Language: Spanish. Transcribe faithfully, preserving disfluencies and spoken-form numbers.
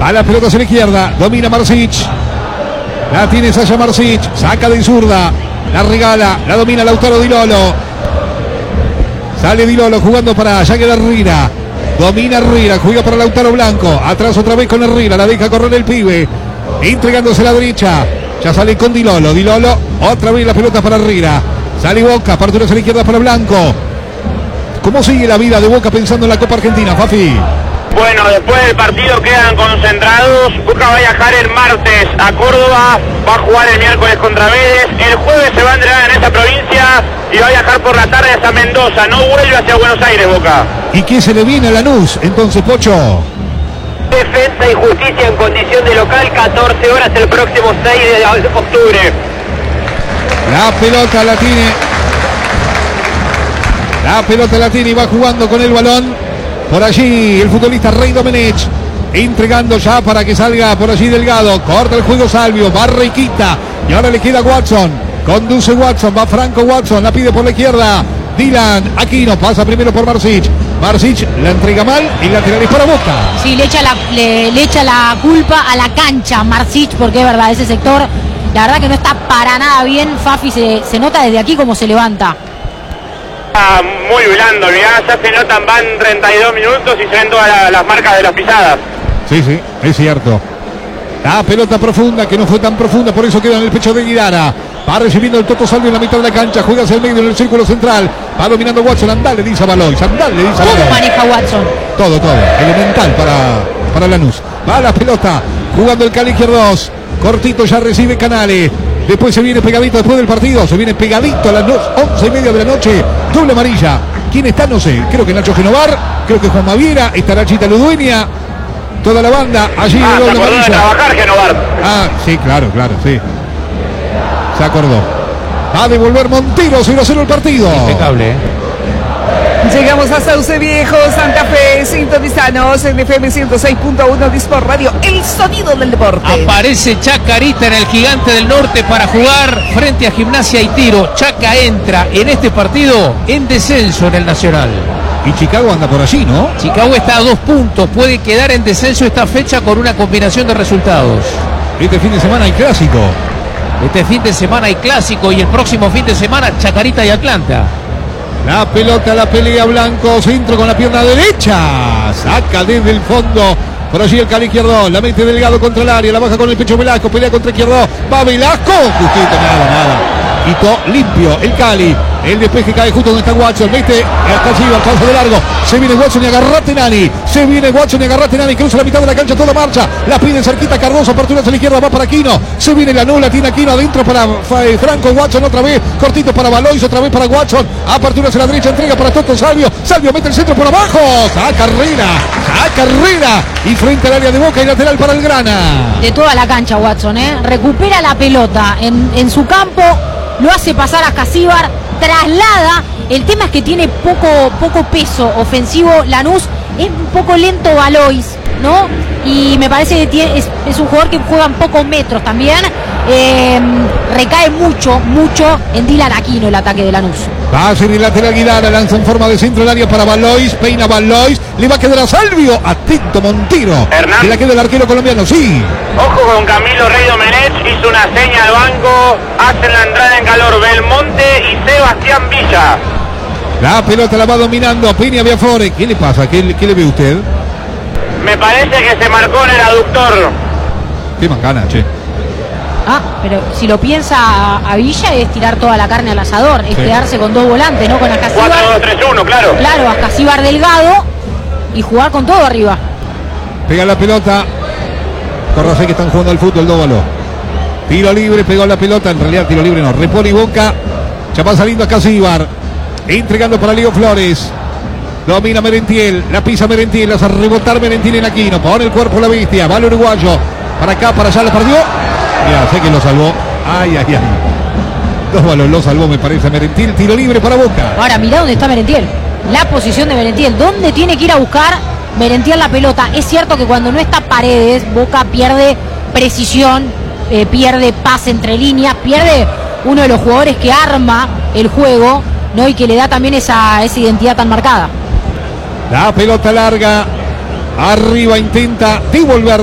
A la pelota hacia la izquierda. Domina Marsic. La tiene Sasha Marsic. Saca de zurda. La regala. La domina Lautaro Di Lolo. Sale Di Lolo jugando para allá queda Herrera. Domina Herrera. Juega para Lautaro Blanco. Atrás otra vez con Herrera. La deja correr el pibe. Entregándose a la derecha. Ya sale con Di Lolo. Di Lolo. Otra vez la pelota para Herrera. Sale Boca. Apertura hacia la izquierda para Blanco. ¿Cómo sigue la vida de Boca pensando en la Copa Argentina, Fafi? Bueno, después del partido quedan concentrados. Boca va a viajar el martes a Córdoba, va a jugar el miércoles contra Vélez, el jueves se va a entrenar en esa provincia y va a viajar por la tarde hacia Mendoza, no vuelve hacia Buenos Aires, Boca. ¿Y qué se le viene a Lanús entonces, Pocho? Defensa y Justicia en condición de local, catorce horas el próximo seis de octubre. La pelota la tiene. La pelota la tiene y va jugando con el balón. Por allí el futbolista Rey Domenech, entregando ya para que salga por allí Delgado. Corta el juego Salvio, barra y quita. Y ahora le queda Watson. Conduce Watson, va Franco Watson, la pide por la izquierda. Dylan Aquino pasa primero por Marsic. Marsic la entrega mal y lateral es para Boca. Sí, le echa la, le, le echa la culpa a la cancha Marsic, porque es verdad, ese sector, la verdad que no está para nada bien. Fafi se, se nota desde aquí cómo se levanta. Muy blando, mirá, ya se notan, van treinta y dos minutos y se ven todas la, las marcas de las pisadas. Sí, sí, es cierto. La pelota profunda, que no fue tan profunda, por eso queda en el pecho de Guidara. Va recibiendo el Toto Salvio en la mitad de la cancha, juega hacia el medio en el círculo central. Va dominando Watson, andale, dice a Balois, andale, dice a Balois. ¿Cómo maneja Watson? Todo, todo, elemental para, para Lanús. Va la pelota, jugando el Cali izquierdos. Cortito ya recibe Canales. Después se viene pegadito después del partido. Se viene pegadito a las once y media de la noche. Doble amarilla. ¿Quién está? No sé. Creo que Nacho Genovar. Creo que Juan Maviera. Estará Chita Ludueña. Toda la banda. Allí ah, de doble se acordó amarilla. de trabajar Genovar. Ah, sí, claro, claro, sí. Se acordó. Va a devolver Montero. cero a cero el partido. Impecable, ¿eh? Llegamos a Sauce Viejo, Santa Fe, sintonizanos en F M ciento seis punto uno Disport Radio, el sonido del deporte. Aparece Chacarita en el Gigante del Norte para jugar frente a Gimnasia y Tiro. Chaca entra en este partido en descenso en el Nacional. Y Chicago anda por allí, ¿no? Chicago está a dos puntos, puede quedar en descenso esta fecha con una combinación de resultados. Este fin de semana hay clásico. Este fin de semana hay clásico y el próximo fin de semana Chacarita y Atlanta. La pelota la pelea Blanco, centro con la pierna derecha, saca desde el fondo, por allí el Cali izquierdo, la mete Delgado contra el área, la baja con el pecho Velasco, pelea contra izquierdo, va Velasco, justito, nada, nada, quitó limpio el Cali, el despeje cae justo donde está Watson, mete, hasta allí el paso de largo, se viene Watson y agarrate Nani, se viene Watson y agarrate Nani, cruza la mitad de la cancha, toda marcha, la pide cerquita Cardoso, apertura hacia la izquierda, va para Aquino, se viene la nula, tiene Aquino adentro para Franco Watson otra vez, cortito para Balois, otra vez para Watson, apertura hacia la derecha, entrega para Toto Salvio, Salvio mete el centro por abajo, saca Herrera, saca Herrera, y frente al área de Boca y lateral para el Grana. De toda la cancha Watson, ¿eh? Recupera la pelota en, en su campo, lo hace pasar a Casíbar, traslada. El tema es que tiene poco, poco peso ofensivo Lanús, es un poco lento Balois, ¿no? Y me parece que tiene, es, es un jugador que juega en pocos metros también. Eh, recae mucho, mucho en Dylan Aquino el ataque de Lanús. Va a ser el lateral Guidara, lanza en forma de centro el área para Balois, peina Balois, le va a quedar a Salvio, atento Montero. Hernán. Se la queda el arquero colombiano, sí. Ojo con Camilo Rey Domenech, hizo una seña al banco, hacen la entrada en calor Belmonte y Sebastián Villa. La pelota la va dominando Peña Biafore. ¿Qué le pasa? ¿Qué, qué le ve usted? Me parece que se marcó en el aductor. Qué macana, che. Ah, pero si lo piensa a, a Villa es tirar toda la carne al asador, es Sí. quedarse con dos volantes, ¿no? Con Ascasíbar. cuatro dos tres uno, claro. Claro, Ascasíbar Delgado y jugar con todo arriba. Pega la pelota. Corrasé que están jugando al fútbol, Dóvalo. Tiro libre, pegó la pelota. En realidad tiro libre no. Repone y Boca. Ya va saliendo a Casíbar. Entregando para Leo Flores. Domina Merentiel. La pisa Merentiel. Hace rebotar Merentiel en Aquino. Pone el cuerpo la bestia. Va el uruguayo. Para acá, para allá, la perdió. Mira, sé que lo salvó. Ay, ay, ay. Dóvalo lo salvó, me parece. Merentiel. Tiro libre para Boca. Ahora, mirá dónde está Merentiel. La posición de Merentiel. ¿Dónde tiene que ir a buscar Merentiel la pelota? Es cierto que cuando no está Paredes, Boca pierde precisión, eh, pierde pase entre líneas, pierde uno de los jugadores que arma el juego, ¿no? Y que le da también esa, esa identidad tan marcada. La pelota larga. Arriba intenta devolver.